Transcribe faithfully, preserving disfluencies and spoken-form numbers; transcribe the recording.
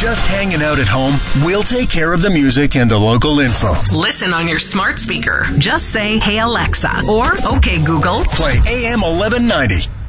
just hanging out at home, we'll take care of the music and the local info. Listen on your smart speaker. Just say, "Hey Alexa," or "Okay Google." Play A M eleven ninety.